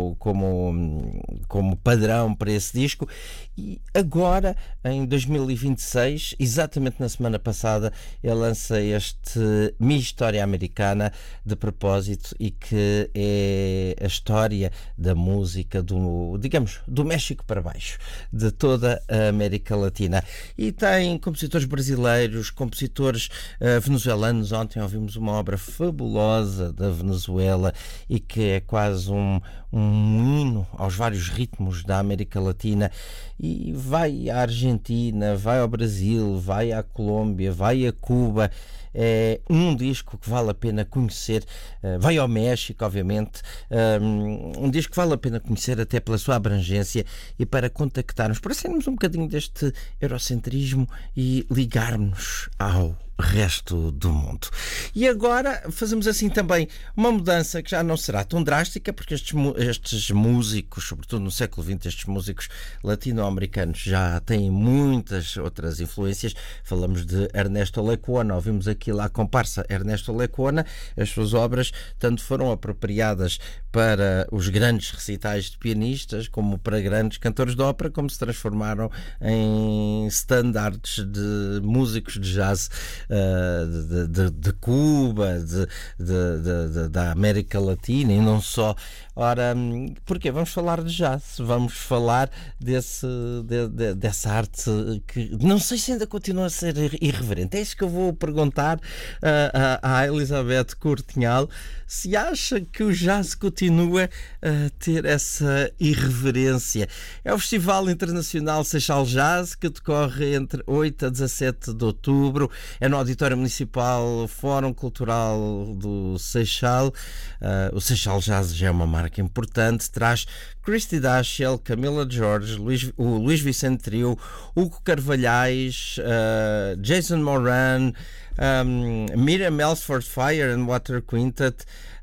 como padrão para esse disco. E agora, em 2026, exatamente na semana passada, ele lança este Mi História Americana de propósito, e que é a história da música do México para baixo, de toda a América Latina. E tem compositores brasileiros, compositores venezuelanos. Ontem ouvimos uma obra fabulosa da Venezuela e que é quase um hino aos vários ritmos da América Latina. E vai à Argentina, vai ao Brasil, vai à Colômbia, vai a Cuba. É um disco que vale a pena conhecer. Vai ao México, obviamente. Um disco que vale a pena conhecer até pela sua abrangência e para contactarmos, para sairmos um bocadinho deste eurocentrismo e ligarmos ao resto do mundo. E agora fazemos assim também uma mudança que já não será tão drástica, porque estes músicos, sobretudo no século XX, estes músicos latino-americanos já têm muitas outras influências. Falamos de Ernesto Lecuona, ouvimos aqui lá a comparsa Ernesto Lecuona. As suas obras tanto foram apropriadas para os grandes recitais de pianistas, como para grandes cantores de ópera, como se transformaram em standards de músicos de jazz de Cuba, da América Latina e não só. Ora, porquê? Vamos falar de jazz, vamos falar dessa arte que não sei se ainda continua a ser irreverente. É isso que eu vou perguntar à Elizabeth Courtinhal, se acha que o jazz continua a ter essa irreverência. É o Festival Internacional Seixal Jazz, que decorre entre 8 a 17 de outubro. É no Auditório Municipal Fórum Cultural do Seixal. O Seixal Jazz já é uma marca importante. Traz Christy Dashiell, Camila Jorge, o Luís Vicente Trio, Hugo Carvalhais, Jason Moran, Miriam Ellsworth Fire and Water Quintet,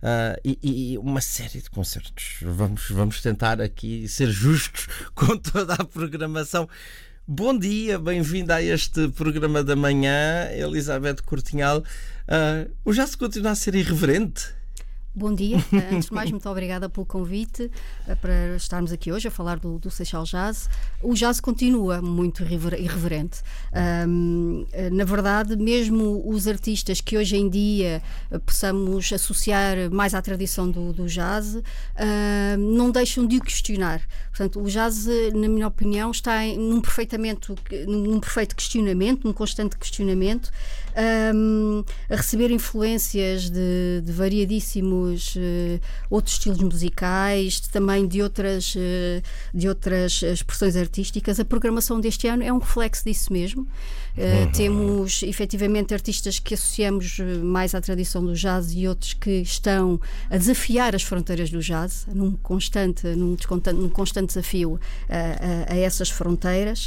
e uma série de concertos. Vamos tentar aqui ser justos com toda a programação. Bom dia, bem-vinda a este programa da manhã, Elizabeth Courtinhal. O jazz continua a ser irreverente? Bom dia, antes de mais, muito obrigada pelo convite para estarmos aqui hoje a falar do Seixal Jazz. O jazz continua muito irreverente. Na verdade, mesmo os artistas que hoje em dia possamos associar mais à tradição do jazz, não deixam de o questionar. Portanto, o jazz, na minha opinião, está num perfeito questionamento, num constante questionamento, a receber influências de variadíssimos outros estilos musicais, também de outras expressões artísticas. A programação deste ano é um reflexo disso mesmo. Temos efetivamente artistas que associamos mais à tradição do jazz e outros que estão a desafiar as fronteiras do jazz, num constante desafio a essas fronteiras,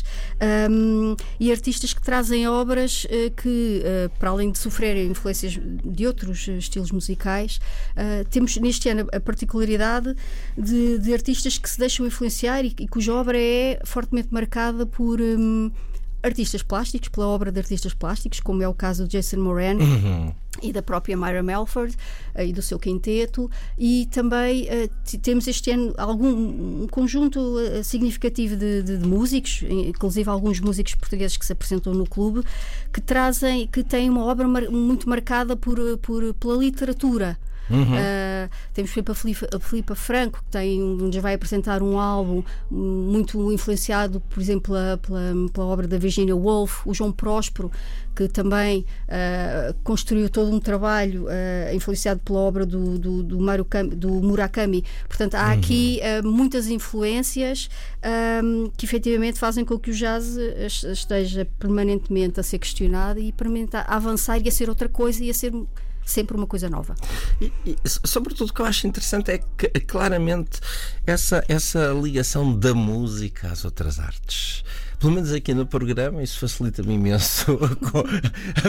e artistas que trazem obras que, para além de sofrerem influências de outros estilos musicais, temos neste ano a particularidade de artistas que se deixam influenciar e cuja obra é fortemente marcada por artistas plásticos, pela obra de artistas plásticos, como é o caso de Jason Moran e da própria Miriam Ellsworth e do seu quinteto. E também temos este ano um conjunto significativo de músicos, inclusive alguns músicos portugueses que se apresentam no clube, que têm uma obra muito marcada pela literatura. Temos a Filipa Franco, que vai apresentar um álbum muito influenciado, por exemplo, pela obra da Virginia Woolf. O João Próspero, que também construiu todo um trabalho influenciado pela obra do Murakami. Portanto, há aqui muitas influências que efetivamente fazem com que o jazz esteja permanentemente a ser questionado e permanentemente a avançar e a ser outra coisa e a ser sempre uma coisa nova. E sobretudo o que eu acho interessante é que claramente essa ligação da música às outras artes. Pelo menos aqui no programa isso facilita-me imenso a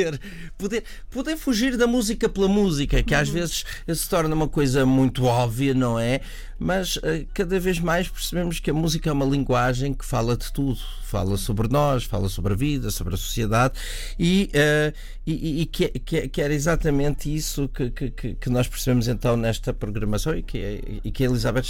poder fugir da música pela música, que às vezes se torna uma coisa muito óbvia, não é? Mas cada vez mais percebemos que a música é uma linguagem que fala de tudo. Fala sobre nós, fala sobre a vida, sobre a sociedade, e que era exatamente isso que nós percebemos então nesta programação, e que a Elizabeth